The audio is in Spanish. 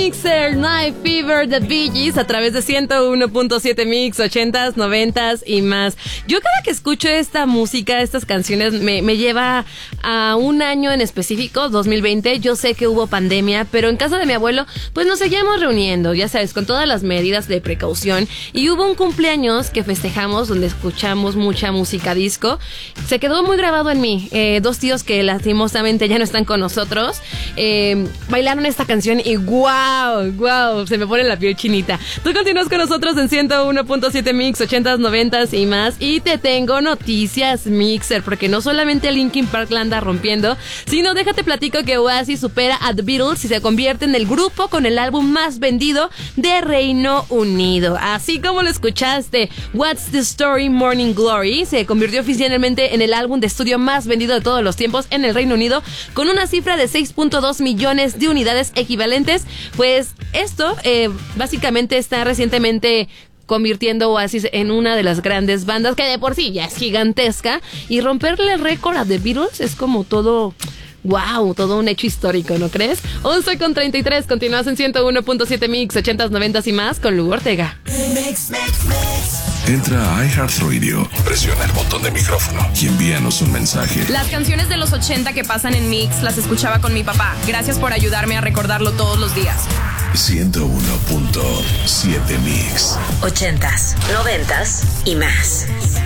Mixer, Night Fever, The Bee Gees, a través de 101.7 Mix, 80s, 90s y más. Yo cada que escucho esta música, estas canciones, me lleva a un año en específico, 2020. Yo sé que hubo pandemia, pero en casa de mi abuelo, pues nos seguíamos reuniendo, ya sabes, con todas las medidas de precaución. Y hubo un cumpleaños que festejamos donde escuchamos mucha música disco. Se quedó muy grabado en mí. Dos tíos que lastimosamente ya no están con nosotros, bailaron esta canción y wow, se me pone la piel chinita. Tú continúas con nosotros en 101.7 Mix, 80s, 90s y más. Y te tengo noticias, Mixer, porque no solamente Linkin Park la anda rompiendo, sino déjate platico que Oasis supera a The Beatles y se convierte en el grupo con el álbum más vendido de Reino Unido. Así como lo escuchaste, What's the Story Morning Glory se convirtió oficialmente en el álbum de estudio más vendido de todos los tiempos en el Reino Unido, con una cifra de 6.2 millones de unidades equivalentes. Pues esto básicamente está recientemente convirtiendo Oasis en una de las grandes bandas que de por sí ya es gigantesca, y romperle el récord a The Beatles es como todo... wow, todo un hecho histórico, ¿no crees? 11:33, continúas en 101.7 Mix, 80s, 90s y más con Lu Ortega. Entra a iHeartRadio, presiona el botón de micrófono y envíanos un mensaje. Las canciones de los 80 que pasan en Mix las escuchaba con mi papá. Gracias por ayudarme a recordarlo todos los días. 101.7 Mix. 80s, 90s y más.